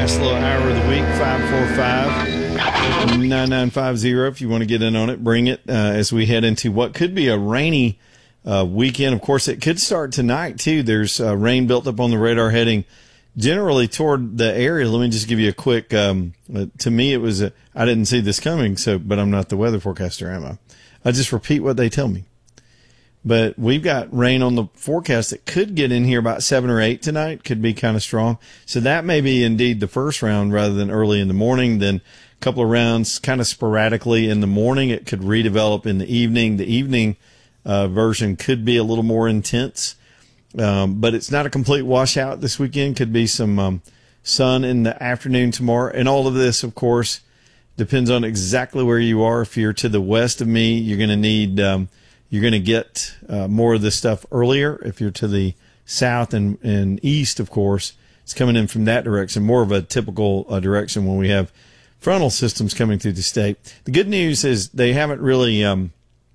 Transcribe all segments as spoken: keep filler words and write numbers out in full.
last little hour of the week, five four five, nine nine five zero. If you want to get in on it, bring it uh, as we head into what could be a rainy uh, weekend. Of course, it could start tonight, too. There's uh, rain built up on the radar heading generally toward the area. Let me just give you a quick, um, uh, to me, it was, a, I didn't see this coming, so, but I'm not the weather forecaster, am I? I just repeat what they tell me. But we've got rain on the forecast that could get in here about seven or eight tonight, could be kind of strong. So that may be indeed the first round rather than early in the morning. Then a couple of rounds kind of sporadically in the morning. It could redevelop in the evening. The evening uh, version could be a little more intense. Um, but it's not a complete washout this weekend. Could be some um, sun in the afternoon tomorrow. And all of this, of course, depends on exactly where you are. If you're to the west of me, you're going to need um, – you're going to get uh, more of this stuff earlier. If you're to the south and, and east, of course, it's coming in from that direction, more of a typical uh, direction when we have frontal systems coming through the state. The good news is they haven't really um,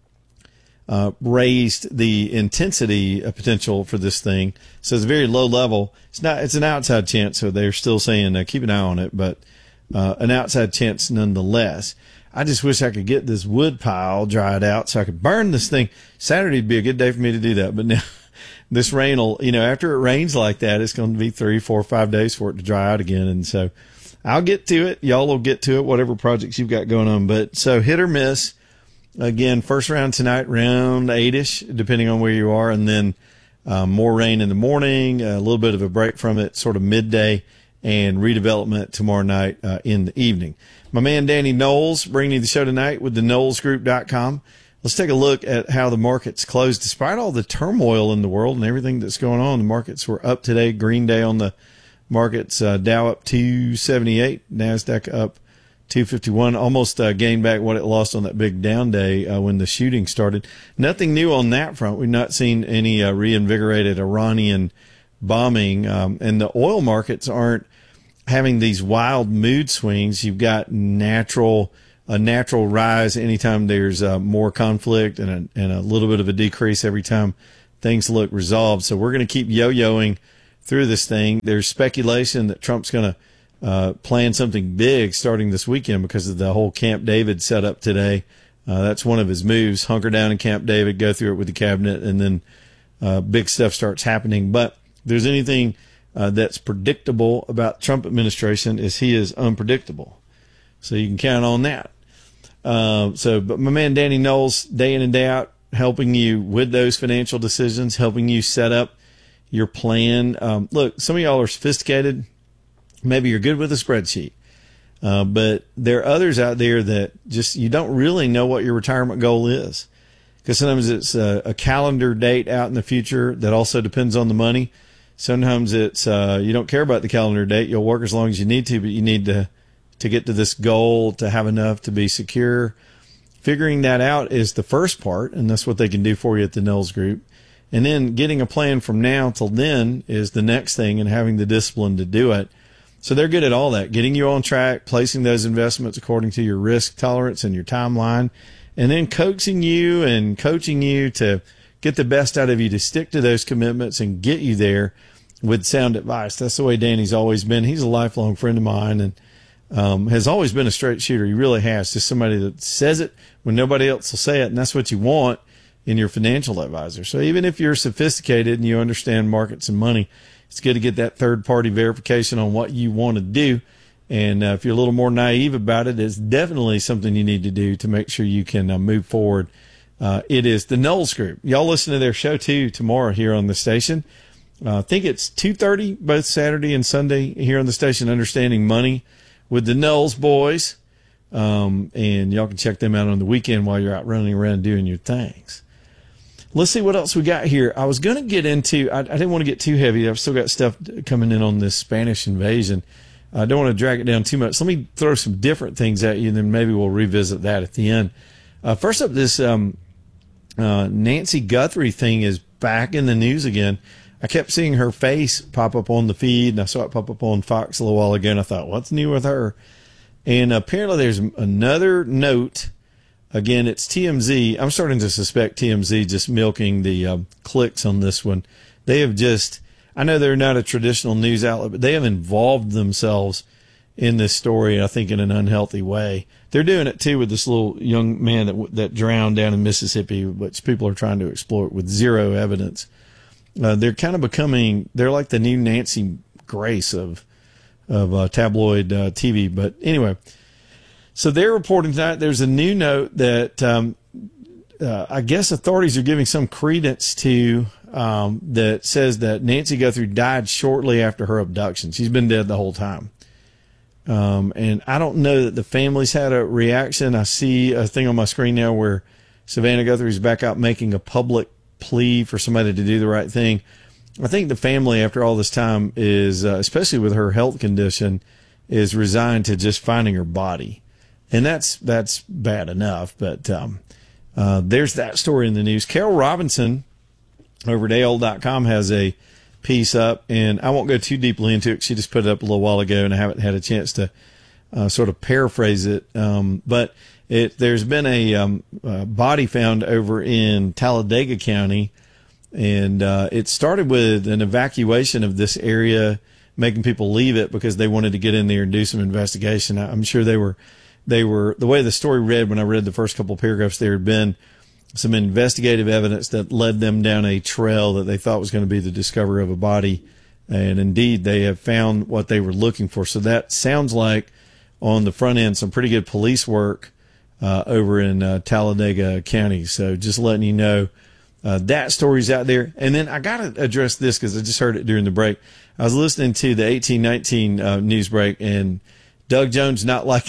uh, raised the intensity uh, potential for this thing. So it's very low level. It's not. It's an outside chance, so they're still saying uh, keep an eye on it, but uh, an outside chance nonetheless. I just wish I could get this wood pile dried out so I could burn this thing. Saturday would be a good day for me to do that. But now this rain will, you know, after it rains like that, it's going to be three, four, five days for it to dry out again. And so I'll get to it. Y'all will get to it, whatever projects you've got going on. But so hit or miss. Again, first round tonight, round eight-ish, depending on where you are. And then um, more rain in the morning, a little bit of a break from it, sort of midday, and redevelopment tomorrow night uh, in the evening. My man Danny Knowles bringing you the show tonight with the knowles group dot com. Let's take a look at how the markets closed. Despite all the turmoil in the world and everything that's going on, the markets were up today. Green day on the markets. Uh, Dow up two seventy-eight, NASDAQ up two fifty-one, almost uh, gained back what it lost on that big down day uh, when the shooting started. Nothing new on that front. We've not seen any uh, reinvigorated Iranian bombing, um, and the oil markets aren't having these wild mood swings. You've got natural a natural rise anytime there's uh, more conflict, and a, and a little bit of a decrease every time things look resolved. So we're going to keep yo-yoing through this thing. There's speculation that Trump's going to uh, plan something big starting this weekend because of the whole Camp David setup today. Uh, that's one of his moves: hunker down in Camp David, go through it with the cabinet, and then uh, big stuff starts happening. But if there's anything Uh, that's predictable about Trump administration is he is unpredictable. So you can count on that. Uh, so, but my man Danny Knowles, day in and day out, helping you with those financial decisions, helping you set up your plan. Um, look, some of y'all are sophisticated. Maybe you're good with a spreadsheet. Uh, but there are others out there that just, you don't really know what your retirement goal is. Because sometimes it's a, a calendar date out in the future that also depends on the money. Sometimes it's uh, you don't care about the calendar date. You'll work as long as you need to, but you need to to get to this goal to have enough to be secure. Figuring that out is the first part, and that's what they can do for you at the Knowles Group. And then getting a plan from now till then is the next thing, and having the discipline to do it. So they're good at all that, getting you on track, placing those investments according to your risk tolerance and your timeline, and then coaxing you and coaching you to get the best out of you to stick to those commitments and get you there with sound advice. That's the way Danny's always been. He's a lifelong friend of mine, and um, has always been a straight shooter. He really has. Just somebody that says it when nobody else will say it, and that's what you want in your financial advisor. So even if you're sophisticated and you understand markets and money, it's good to get that third-party verification on what you want to do. And uh, if you're a little more naive about it, it's definitely something you need to do to make sure you can uh, move forward. Uh, it is the Knowles Group. Y'all listen to their show, too, tomorrow here on the station. Uh, I think it's two thirty, both Saturday and Sunday here on the station, Understanding Money with the Knowles boys. Um, and y'all can check them out on the weekend while you're out running around doing your things. Let's see what else we got here. I was going to get into, I, I didn't want to get too heavy. I've still got stuff coming in on this Spanish invasion. I don't want to drag it down too much. Let me throw some different things at you, and then maybe we'll revisit that at the end. Uh, first up, this um, uh, Nancy Guthrie thing is back in the news again. I kept seeing her face pop up on the feed, and I saw it pop up on Fox a little while ago, and I thought, what's new with her? And apparently there's another note. Again, it's T M Z. I'm starting to suspect T M Z just milking the uh, clicks on this one. They have just, I know they're not a traditional news outlet, but they have involved themselves in this story, I think, in an unhealthy way. They're doing it too with this little young man that that drowned down in Mississippi, which people are trying to exploit with zero evidence. Uh, they're kind of becoming, they're like the new Nancy Grace of of uh, tabloid uh, T V. But anyway, so they're reporting tonight. There's a new note that um, uh, I guess authorities are giving some credence to um, that says that Nancy Guthrie died shortly after her abduction. She's been dead the whole time. Um, and I don't know that the families had a reaction. I see a thing on my screen now where Savannah Guthrie's back out making a public plea for somebody to do the right thing. I think the family, after all this time, is, uh, especially with her health condition, is resigned to just finding her body. And that's, that's bad enough. But, um, uh, there's that story in the news. Carol Robinson over at A O L dot com has a piece up, and I won't go too deeply into it. She just put it up a little while ago, and I haven't had a chance to uh, sort of paraphrase it. Um, but it, there's been a, um, a body found over in Talladega County, and uh, it started with an evacuation of this area, making people leave it because they wanted to get in there and do some investigation. I'm sure they were, they were the way the story read when I read the first couple of paragraphs. There had been some investigative evidence that led them down a trail that they thought was going to be the discovery of a body. And indeed, they have found what they were looking for. So that sounds like, on the front end, some pretty good police work uh, over in uh, Talladega County. So just letting you know uh, that story's out there. And then I got to address this because I just heard it during the break. I was listening to the eighteen nineteen uh, news break, and Doug Jones not like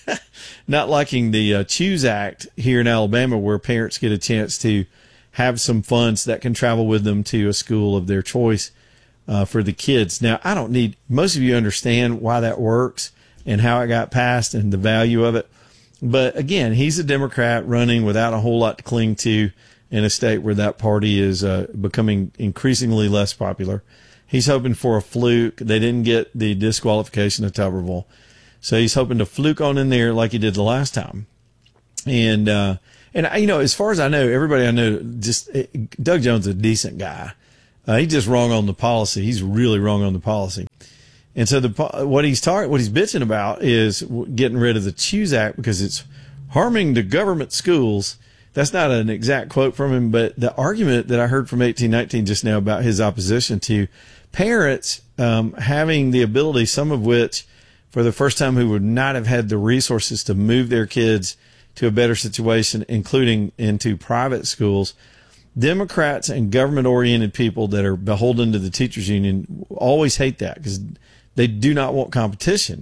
not liking the uh, Choose Act here in Alabama, where parents get a chance to have some funds that can travel with them to a school of their choice uh, for the kids. Now, I don't need, most of you understand why that works and how it got passed and the value of it. But again, he's a Democrat running without a whole lot to cling to in a state where that party is uh, becoming increasingly less popular. He's hoping for a fluke. They didn't get the disqualification of Tuberville. So he's hoping to fluke on in there like he did the last time. And, uh, and you know, as far as I know, everybody I know, just Doug Jones is a decent guy. Uh, he's just wrong on the policy. He's really wrong on the policy. And so the, what he's talking, what he's bitching about is getting rid of the Choose Act because it's harming the government schools. That's not an exact quote from him, but the argument that I heard from eighteen nineteen just now about his opposition to parents, um, having the ability, some of which, for the first time, who would not have had the resources to move their kids to a better situation, including into private schools. Democrats and government-oriented people that are beholden to the teachers union always hate that because they do not want competition.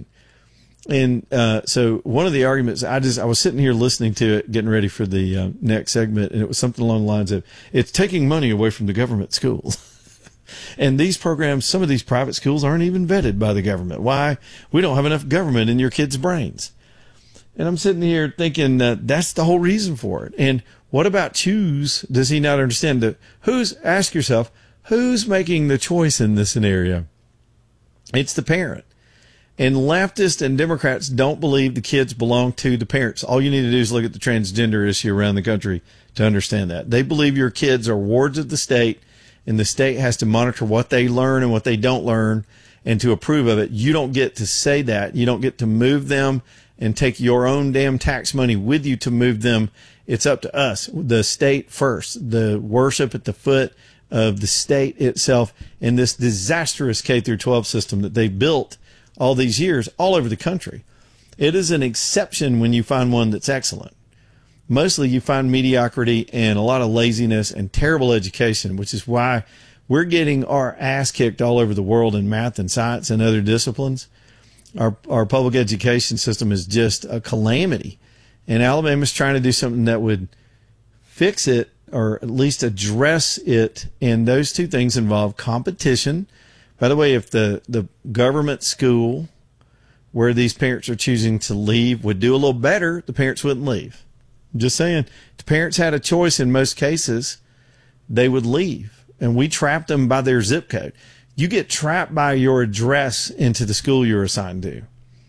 And uh, so one of the arguments, I just I was sitting here listening to it, getting ready for the uh, next segment, and it was something along the lines of, it's taking money away from the government schools. And these programs, some of these private schools aren't even vetted by the government. Why? We don't have enough government in your kids' brains. And I'm sitting here thinking that that's the whole reason for it. And what about Choose? Does he not understand that? Who's, ask yourself, who's making the choice in this scenario? It's the parent. And leftists and Democrats don't believe the kids belong to the parents. All you need to do is look at the transgender issue around the country to understand that. They believe your kids are wards of the state, and the state has to monitor what they learn and what they don't learn and to approve of it. You don't get to say that. You don't get to move them and take your own damn tax money with you to move them. It's up to us, the state first, the worship at the foot of the state itself in this disastrous K through twelve system that they built all these years all over the country. It is an exception when you find one that's excellent. Mostly you find mediocrity and a lot of laziness and terrible education, which is why we're getting our ass kicked all over the world in math and science and other disciplines. Our our public education system is just a calamity. And Alabama's trying to do something that would fix it or at least address it. And those two things involve competition. By the way, if the, the government school where these parents are choosing to leave would do a little better, the parents wouldn't leave. I'm just saying, if the parents had a choice in most cases, they would leave. And we trapped them by their zip code. You get trapped by your address into the school you're assigned to.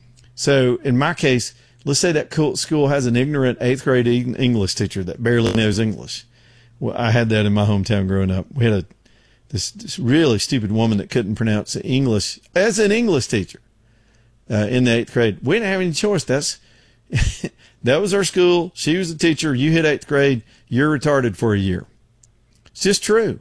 So in my case, let's say that school has an ignorant eighth grade English teacher that barely knows English. Well, I had that in my hometown growing up. We had a this, this really stupid woman that couldn't pronounce English as an English teacher. uh, in the eighth grade. We didn't have any choice. That's that was our school. She was the teacher. You hit eighth grade, you're retarded for a year. It's just true.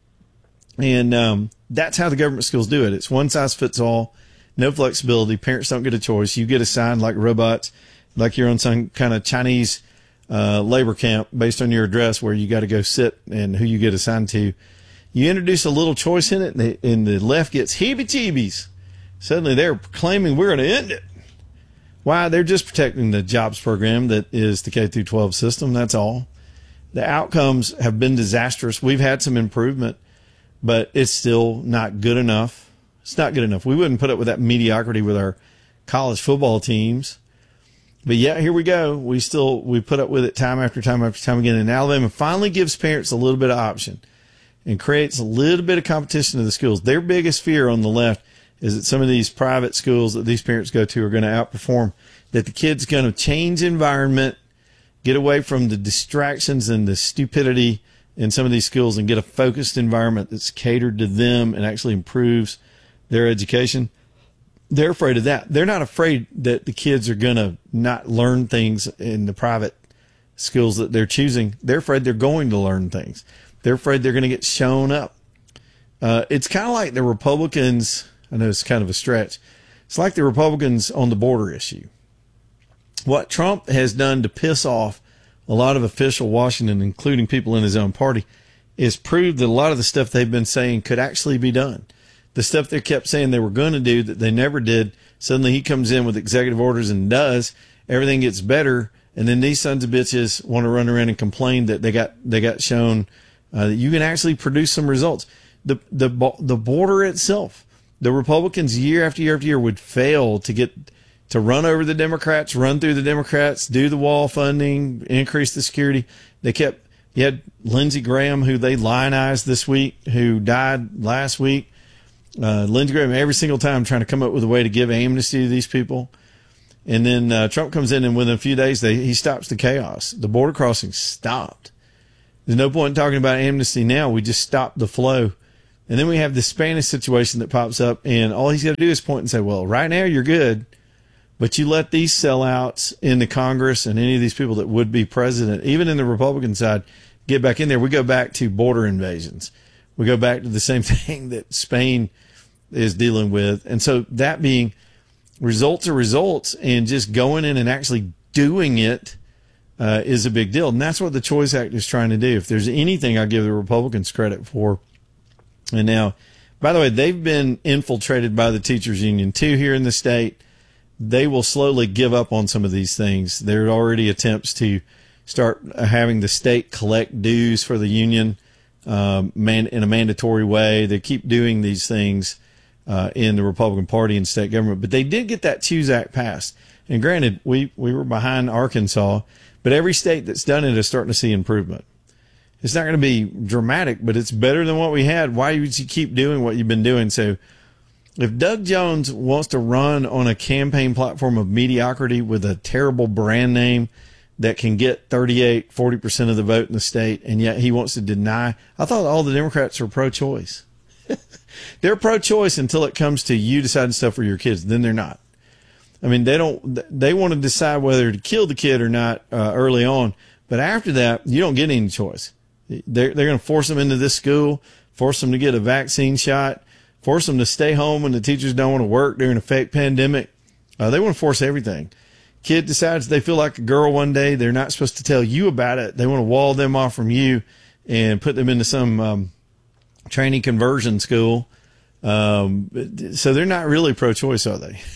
And um, that's how the government schools do it. It's one size fits all, no flexibility. Parents don't get a choice. You get assigned like robots, like you're on some kind of Chinese uh, labor camp based on your address where you got to go sit and who you get assigned to. You introduce a little choice in it, and the, and the left gets heebie-jeebies. Suddenly they're claiming we're going to end it. Why? They're just protecting the jobs program that is the K through twelve system. That's all. The outcomes have been disastrous. We've had some improvement, but it's still not good enough. It's not good enough. We wouldn't put up with that mediocrity with our college football teams. But yeah, here we go. We still, we put up with it time after time after time again. And Alabama finally gives parents a little bit of option and creates a little bit of competition to the schools. Their biggest fear on the left is that some of these private schools that these parents go to are going to outperform, that the kid's going to change environment, get away from the distractions and the stupidity in some of these schools and get a focused environment that's catered to them and actually improves their education. They're afraid of that. They're not afraid that the kids are going to not learn things in the private schools that they're choosing. They're afraid they're going to learn things. They're afraid they're going to get shown up. Uh, it's kind of like the Republicans. I know it's kind of a stretch. It's like the Republicans on the border issue. What Trump has done to piss off a lot of official Washington, including people in his own party, is proved that a lot of the stuff they've been saying could actually be done. The stuff they kept saying they were going to do that they never did, suddenly he comes in with executive orders and does. Everything gets better, and then these sons of bitches want to run around and complain that they got they got shown uh, that you can actually produce some results. The the the border itself, the Republicans year after year after year would fail to get to run over the Democrats, run through the Democrats, do the wall funding, increase the security. They kept. You had Lindsey Graham, who they lionized this week, who died last week. Uh, Lindsey Graham every single time trying to come up with a way to give amnesty to these people. And then uh, Trump comes in, and within a few days, they, he stops the chaos. The border crossing stopped. There's no point in talking about amnesty now. We just stopped the flow. And then we have this Spanish situation that pops up, and all he's got to do is point and say, well, right now you're good, but you let these sellouts in the Congress and any of these people that would be president, even in the Republican side, get back in there. We go back to border invasions. We go back to the same thing that Spain is dealing with. And so that being results are results, and just going in and actually doing it uh, is a big deal. And that's what the Choice Act is trying to do. If there's anything I give the Republicans credit for. And now, by the way, they've been infiltrated by the teachers union too here in the state. They will slowly give up on some of these things. There are already attempts to start having the state collect dues for the union um, man, in a mandatory way. They keep doing these things uh, in the Republican Party and state government. But they did get that Choose Act passed. And granted, we, we were behind Arkansas, but every state that's done it is starting to see improvement. It's not going to be dramatic, but it's better than what we had. Why would you keep doing what you've been doing? So if Doug Jones wants to run on a campaign platform of mediocrity with a terrible brand name that can get thirty-eight, forty percent of the vote in the state, and yet he wants to deny, I thought all the Democrats were pro-choice. They're pro-choice until it comes to you deciding stuff for your kids. Then they're not. I mean, they don't, they want to decide whether to kill the kid or not uh, early on. But after that, you don't get any choice. They're, they're going to force them into this school, force them to get a vaccine shot, force them to stay home when the teachers don't want to work during a fake pandemic. Uh, they want to force everything. Kid decides they feel like a girl one day. They're not supposed to tell you about it. They want to wall them off from you and put them into some um, training conversion school. Um, so they're not really pro-choice, are they?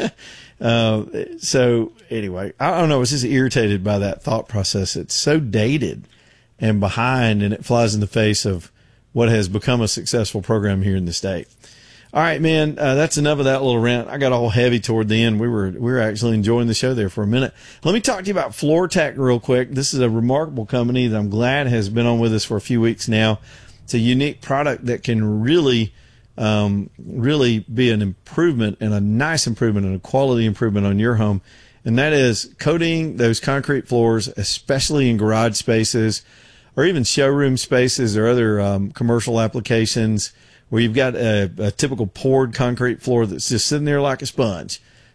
uh, so anyway, I don't know. I was just irritated by that thought process. It's so dated and behind, and it flies in the face of what has become a successful program here in the state. All right, man, uh, that's enough of that little rant. I got all heavy toward the end. We were we were actually enjoying the show there for a minute. Let me talk to you about FloorTech real quick. This is a remarkable company that I'm glad has been on with us for a few weeks now. It's a unique product that can really, um, really be an improvement and a nice improvement and a quality improvement on your home. And that is coating those concrete floors, especially in garage spaces or even showroom spaces or other um, commercial applications where you've got a, a typical poured concrete floor that's just sitting there like a sponge.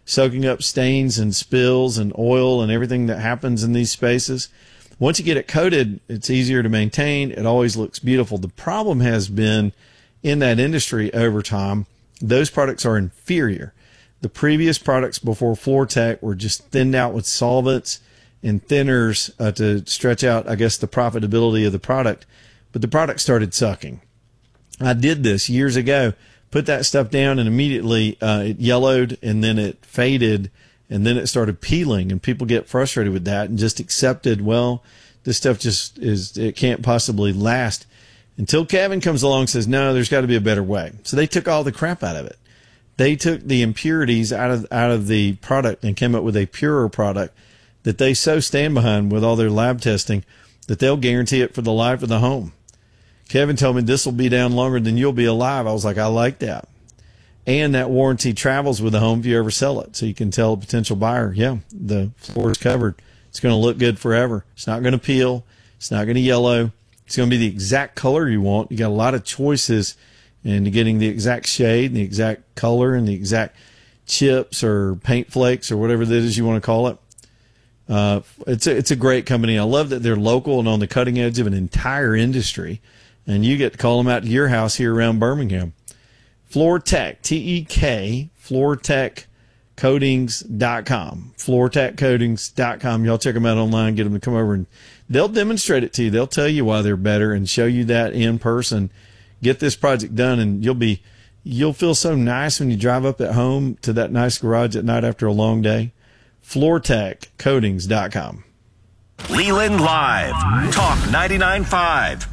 soaking up stains and spills and oil and everything that happens in these spaces. Once you get it coated, it's easier to maintain. It always looks beautiful. The problem has been in that industry over time, those products are inferior. The previous products before FloorTech were just thinned out with solvents and thinners uh, to stretch out, I guess, the profitability of the product. But the product started sucking. I did this years ago, put that stuff down, and immediately uh, it yellowed, and then it faded, and then it started peeling. And people get frustrated with that and just accepted, well, this stuff just is, it can't possibly last. Until Kevin comes along and says, no, there's got to be a better way. So they took all the crap out of it. They took the impurities out of out of the product and came up with a purer product that they so stand behind with all their lab testing that they'll guarantee it for the life of the home. Kevin told me this will be down longer than you'll be alive. I was like, I like that. And that warranty travels with the home if you ever sell it. So you can tell a potential buyer, yeah, the floor is covered. It's going to look good forever. It's not going to peel. It's not going to yellow. It's going to be the exact color you want. You got a lot of choices into getting the exact shade, and the exact color, and the exact chips or paint flakes or whatever it is you want to call it. Uh, it's a, it's a great company. I love that they're local and on the cutting edge of an entire industry, and you get to call them out to your house here around Birmingham. FloorTech, T E K, floor tech coatings dot com, floor tech coatings dot com. Y'all check them out online, get them to come over, and they'll demonstrate it to you. They'll tell you why they're better and show you that in person. Get this project done, and you'll be, you'll feel so nice when you drive up at home to that nice garage at night after a long day. floor tech coatings dot com. Leland Live, Talk ninety-nine point five.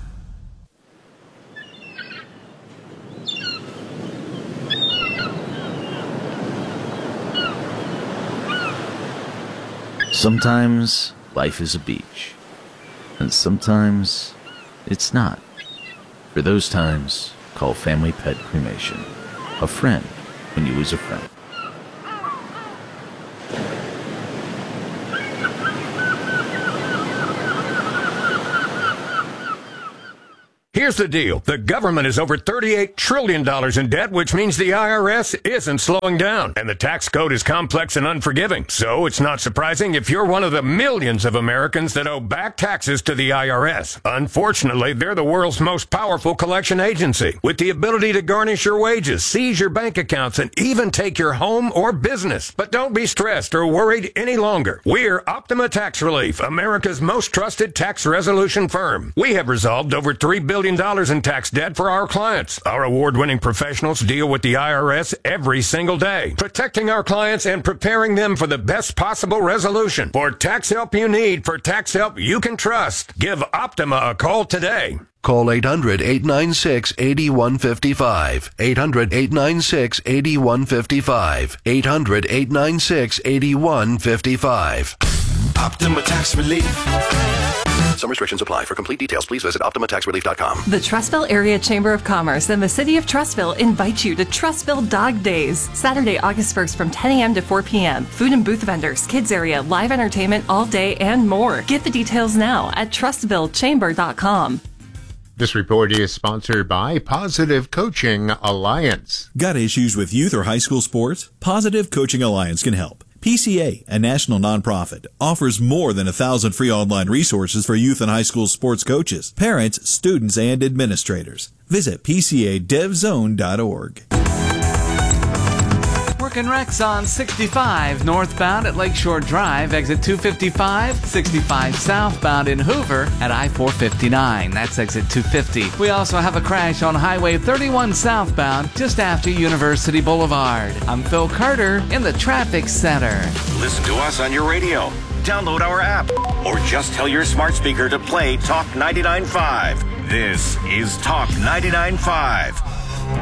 Sometimes life is a beach, and sometimes it's not. For those times, call Family Pet Cremation. A friend when you lose a friend. Here's the deal. The government is over thirty-eight trillion dollars in debt, which means the I R S isn't slowing down. And the tax code is complex and unforgiving. So it's not surprising if you're one of the millions of Americans that owe back taxes to the I R S. Unfortunately, they're the world's most powerful collection agency, with the ability to garnish your wages, seize your bank accounts, and even take your home or business. But don't be stressed or worried any longer. We're Optima Tax Relief, America's most trusted tax resolution firm. We have resolved over three billion dollars in tax debt for our clients. Our award-winning professionals deal with the I R S every single day, protecting our clients and preparing them for the best possible resolution. For tax help you need, for tax help you can trust, give Optima a call today. Call eight hundred, eight nine six, eight one five five. eight hundred, eight nine six, eight one five five. eight hundred, eight nine six, eight one five five. Optima Tax Relief. Some restrictions apply. For complete details, please visit optima tax relief dot com. The Trustville Area Chamber of Commerce and the City of Trustville invite you to Trustville Dog Days, Saturday, August first from ten a.m. to four p.m. Food and booth vendors, kids area, live entertainment all day, and more. Get the details now at trustville chamber dot com. This report is sponsored by Positive Coaching Alliance. Got issues with youth or high school sports? Positive Coaching Alliance can help. P C A, a national nonprofit, offers more than a thousand free online resources for youth and high school sports coaches, parents, students, and administrators. Visit p c a dev zone dot org. Working wrecks on sixty-five northbound at Lakeshore Drive, exit two fifty-five, sixty-five southbound in Hoover at I four fifty-nine. That's exit two fifty. We also have a crash on Highway thirty-one southbound just after University Boulevard. I'm Phil Carter in the Traffic Center. Listen to us on your radio. Download our app. Or just tell your smart speaker to play Talk ninety-nine point five. This is Talk ninety-nine point five.